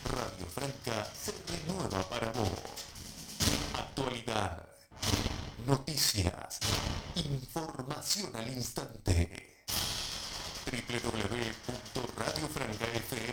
Radio Franca se renueva para vos. Actualidad, noticias, información al instante. www.radiofrancafm